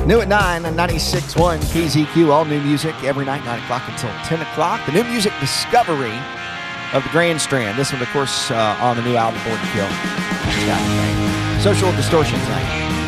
New at 9 and 96.1 KZQ. All new music every night, 9 o'clock until 10 o'clock. The new music discovery of the Grand Strand. This one, of course, on the new album, Born to Kill. Social Distortion tonight.